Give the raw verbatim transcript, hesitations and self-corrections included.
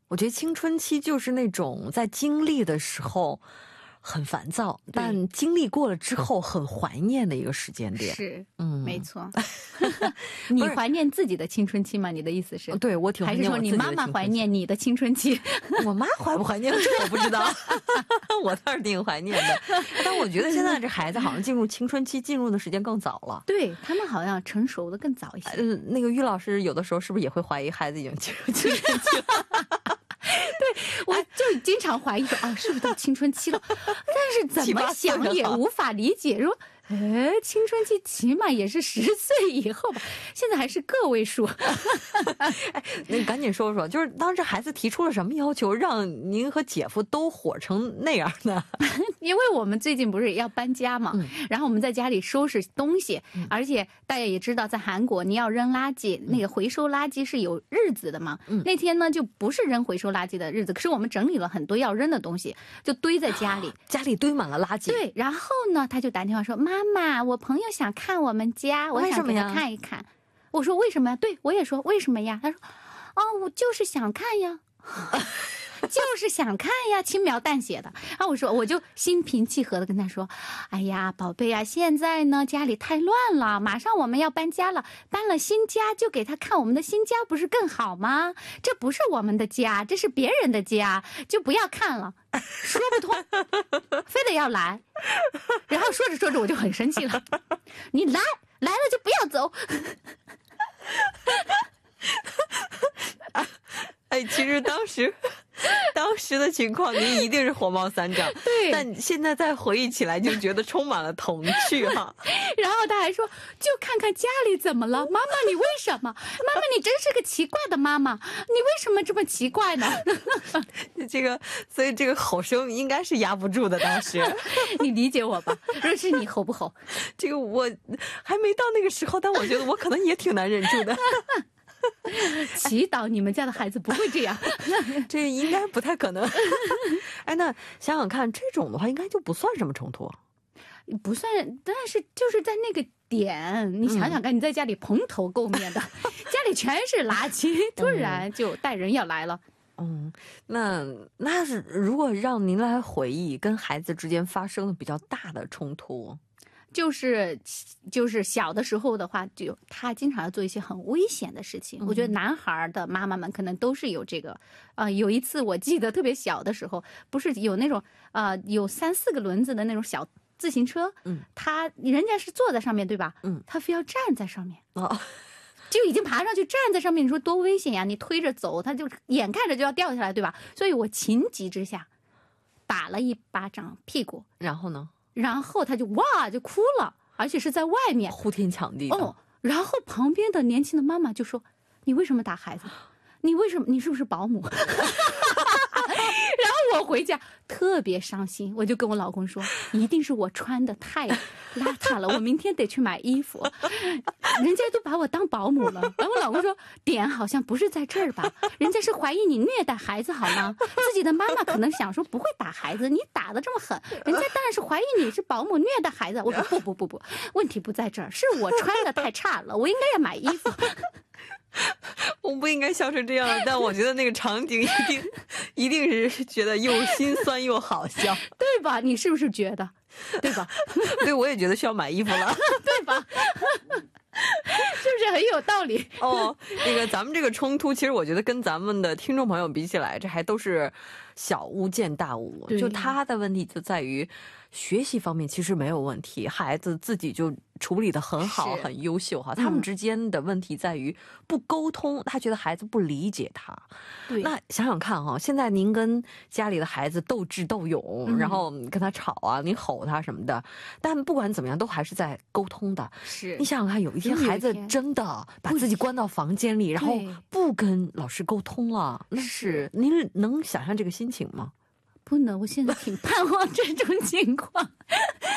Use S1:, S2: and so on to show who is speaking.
S1: 我觉得青春期就是那种在经历的时候很烦躁，但经历过了之后很怀念的一个时间点。
S2: 是，
S1: 嗯，
S2: 没错。你怀念自己的青春期吗？你的意思是？
S1: 对，我挺怀念我自己的青春期。
S2: 还是说你妈妈怀念你的青春期？
S1: 我妈怀不怀念这我不知道，我倒是挺怀念的。但我觉得现在这孩子好像进入青春期进入的时间更早了，
S2: 对，他们好像成熟的更早一些。
S1: 呃，那个于老师有的时候是不是也会怀疑孩子已经进入青春期了？
S2: 对，我就经常怀疑说啊，是不是到青春期了？但是怎么想也无法理解，说，哎，青春期起码也是十岁以后吧，现在还是个位数。
S1: 哎，那赶紧说说，就是当时孩子提出了什么要求，让您和姐夫都火成那样呢？
S2: 因为我们最近不是要搬家嘛，
S1: 嗯、
S2: 然后我们在家里收拾东西、嗯，而且大家也知道，在韩国你要扔垃圾、嗯，那个回收垃圾是有日子的嘛。嗯、那天呢就不是扔回收垃圾的日子，可是我们整理了很多要扔的东西，就堆在家里，
S1: 家里堆满了垃圾。
S2: 对，然后呢，他就打电话说：“妈妈，我朋友想看我们家，我想给他看一看。”我说：“为什么呀？”对，我也说：“为什么呀？”他说：“哦，我就是想看呀。”就是想看呀，轻描淡写的。然后我说，我就心平气和的跟他说：“哎呀，宝贝啊，现在呢家里太乱了，马上我们要搬家了，搬了新家就给他看我们的新家，不是更好吗？这不是我们的家，这是别人的家，就不要看了。”说不通，非得要来。然后说着说着我就很生气了，你来来了就不要走。
S1: 哎，其实当时当时的情况您一定是火冒三丈，
S2: 对，
S1: 但现在再回忆起来就觉得充满了童趣哈。
S2: 然后他还说，就看看家里怎么了，妈妈你为什么？妈妈你真是个奇怪的妈妈，你为什么这么奇怪呢？
S1: 这个，所以这个吼声应该是压不住的。当时
S2: 你理解我吧？若是你吼不吼？
S1: 这个我还没到那个时候，但我觉得我可能也挺难忍住的。
S2: 祈祷你们家的孩子不会这样。
S1: 这应该不太可能。哎，那想想看，这种的话应该就不算什么冲突，
S2: 不算，但是就是在那个点，你想想看，你在家里蓬头垢面的，嗯、家里全是垃圾，突然就带人要来了。
S1: 嗯，那那是如果让您来回忆跟孩子之间发生的比较大的冲突。
S2: 就是就是小的时候的话，就他经常要做一些很危险的事情。嗯、我觉得男孩的妈妈们可能都是有这个。啊、呃，有一次我记得特别小的时候，不是有那种呃有三四个轮子的那种小自行车，嗯，他人家是坐在上面对吧？嗯，他非要站在上面。哦。就已经爬上去站在上面，你说多危险呀！你推着走，他就眼看着就要掉下来，对吧？所以我情急之下打了一巴掌屁股，
S1: 然后呢？
S2: 然后他就哇就哭了，而且是在外面
S1: 呼天抢地的。
S2: 哦，然后旁边的年轻的妈妈就说：“你为什么打孩子？你为什么？你是不是保姆？”然后我回家特别伤心，我就跟我老公说：“一定是我穿的太邋遢了，我明天得去买衣服。人家都把我当保姆了。”然后我老公说：“点好像不是在这儿吧？人家是怀疑你虐待孩子好吗？自己的妈妈可能想说不会打孩子，你打得这么狠，人家当然是怀疑你是保姆虐待孩子。”我说：“不不不不，问题不在这儿，是我穿的太差了，我应该要买衣服。”
S1: 我不应该笑成这样，但我觉得那个场景一定一定是觉得又心酸又好笑，
S2: 对吧？你是不是觉得？对吧？
S1: 对，我也觉得需要买衣服了，
S2: 对吧？是不是很有道理？
S1: 哦，那个咱们这个冲突，其实我觉得跟咱们的听众朋友比起来，这还都是小巫见大巫。就他的问题就在于学习方面其实没有问题，孩子自己就处理得很好，很优秀哈。他们之间的问题在于不沟通，他觉得孩子不理解他。对，那想想看哈，现在您跟家里的孩子斗智斗勇，嗯、然后跟他吵啊，你吼他什么的，但不管怎么样，都还是在沟通的。是，你想想看，有一天孩子真的把自己关到房间里，然后不跟老师沟通了，那是您能想象这个心情吗？
S2: 不能，我现在挺盼望这种情况。